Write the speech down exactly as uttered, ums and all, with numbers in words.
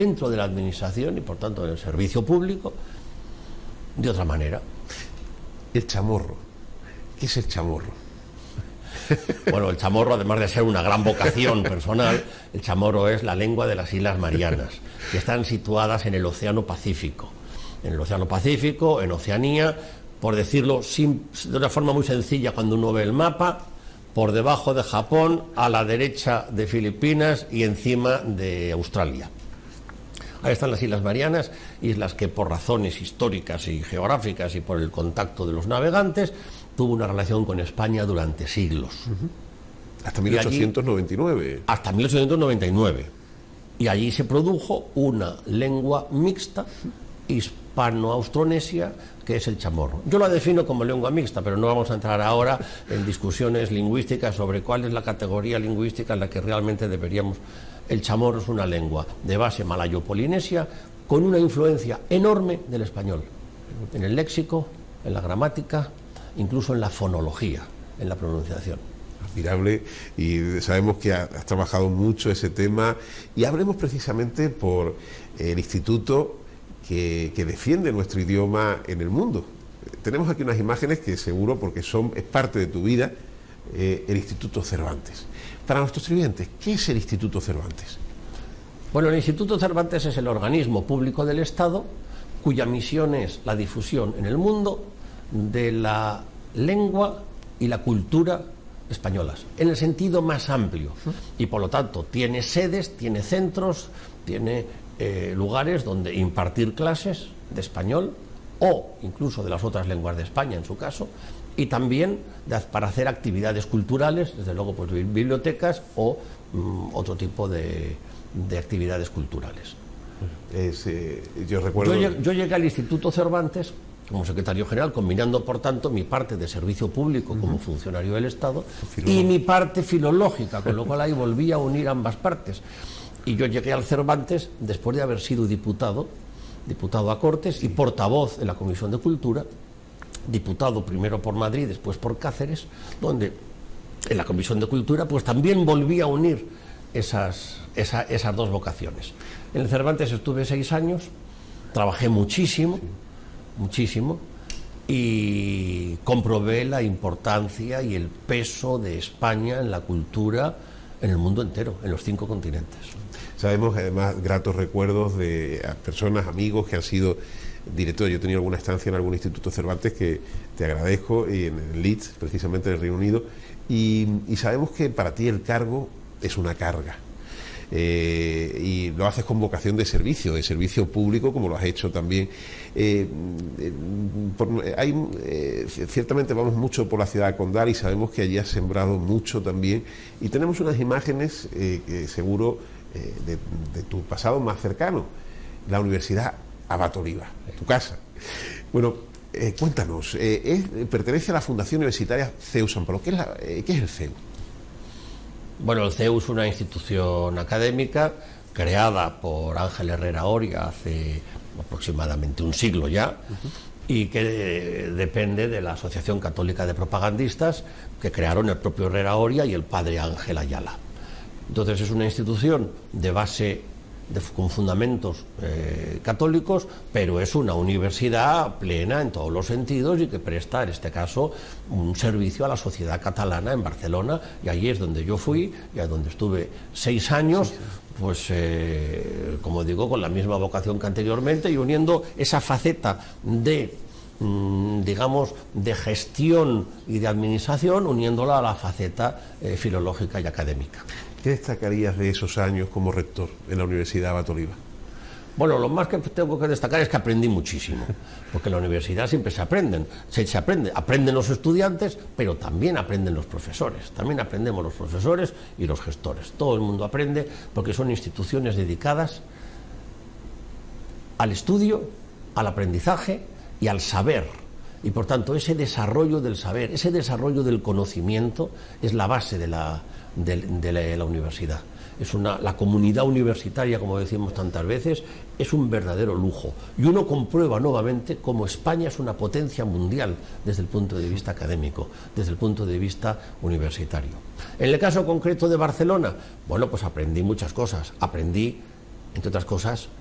dentro de la administración y por tanto en el servicio público de otra manera. El chamorro. ¿Qué es el chamorro? Bueno, el chamorro, además de ser una gran vocación personal, el chamorro es la lengua de las Islas Marianas, que están situadas en el Océano Pacífico. En el Océano Pacífico, en Oceanía, por decirlo sin, de una forma muy sencilla, cuando uno ve el mapa, por debajo de Japón, a la derecha de Filipinas y encima de Australia. Ahí están las Islas Marianas, islas que por razones históricas y geográficas y por el contacto de los navegantes, tuvo una relación con España durante siglos. Uh-huh. Hasta mil ochocientos noventa y nueve. Allí, hasta mil ochocientos noventa y nueve. Y allí se produjo una lengua mixta hispano-austronesia, que es el chamorro. Yo la defino como lengua mixta, pero no vamos a entrar ahora en discusiones lingüísticas sobre cuál es la categoría lingüística en la que realmente deberíamos. El chamorro es una lengua de base malayo-polinesia con una influencia enorme del español, en el léxico, en la gramática, incluso en la fonología, en la pronunciación. Admirable, y sabemos que has trabajado mucho ese tema, y hablemos precisamente por el instituto que, que defiende nuestro idioma en el mundo. Tenemos aquí unas imágenes que seguro, porque son es parte de tu vida, eh, el Instituto Cervantes. Para nuestros televidentes, ¿qué es el Instituto Cervantes? Bueno, el Instituto Cervantes es el organismo público del Estado cuya misión es la difusión en el mundo de la lengua y la cultura españolas, en el sentido más amplio, y por lo tanto tiene sedes, tiene centros, tiene eh, lugares donde impartir clases de español o incluso de las otras lenguas de España en su caso, y también de, para hacer actividades culturales, desde luego pues bibliotecas o mm, otro tipo de, de actividades culturales. Es, eh, yo recuerdo... Yo, yo llegué al Instituto Cervantes como secretario general, combinando por tanto mi parte de servicio público como uh-huh. funcionario del Estado y mi parte filológica, con lo cual ahí volví a unir ambas partes. Y yo llegué al Cervantes después de haber sido diputado, diputado a Cortes sí. y portavoz en la Comisión de Cultura, diputado primero por Madrid, después por Cáceres, donde en la Comisión de Cultura pues también volví a unir esas, esa, esas dos vocaciones. En el Cervantes estuve seis años, trabajé muchísimo, sí. muchísimo, y comprobé la importancia y el peso de España en la cultura en el mundo entero, en los cinco continentes. Sabemos además gratos recuerdos de personas, amigos que han sido directores. Yo he tenido alguna estancia en algún Instituto Cervantes que te agradezco, y en Leeds, precisamente en el Reino Unido, y, y sabemos que para ti el cargo es una carga. Eh, y lo haces con vocación de servicio, de servicio público, como lo has hecho también. Eh, eh, por, hay, eh, ciertamente vamos mucho por la ciudad de Condal y sabemos que allí has sembrado mucho también, y tenemos unas imágenes eh, que seguro eh, de, de tu pasado más cercano, la Universidad Abad Oliva, tu casa. Bueno, eh, cuéntanos, eh, es, pertenece a la Fundación Universitaria C E U San Pablo. ¿Qué es, la, eh, ¿qué es el C E U? Bueno, el C E U es una institución académica creada por Ángel Herrera Oria hace aproximadamente un siglo ya, uh-huh. y que eh, depende de la Asociación Católica de Propagandistas que crearon el propio Herrera Oria y el padre Ángel Ayala. Entonces es una institución de base de, con fundamentos eh, católicos, pero es una universidad plena en todos los sentidos y que presta, en este caso, un servicio a la sociedad catalana en Barcelona, y allí es donde yo fui y a donde estuve seis años, sí, sí. pues eh, como digo, con la misma vocación que anteriormente, y uniendo esa faceta de mm, digamos de gestión y de administración, uniéndola a la faceta eh, filológica y académica. ¿Qué destacarías de esos años como rector en la Universidad Abad Oliva? Bueno, lo más que tengo que destacar es que aprendí muchísimo, porque en la universidad siempre se aprenden, se, se aprende, aprenden los estudiantes, pero también aprenden los profesores, también aprendemos los profesores y los gestores. Todo el mundo aprende porque son instituciones dedicadas al estudio, al aprendizaje y al saber. Y por tanto ese desarrollo del saber, ese desarrollo del conocimiento es la base de la, de, de la, de la universidad. Es una, la comunidad universitaria, como decimos tantas veces, es un verdadero lujo. Y uno comprueba nuevamente cómo España es una potencia mundial desde el punto de vista académico, desde el punto de vista universitario. En el caso concreto de Barcelona, bueno, pues aprendí muchas cosas. Aprendí entre otras cosas,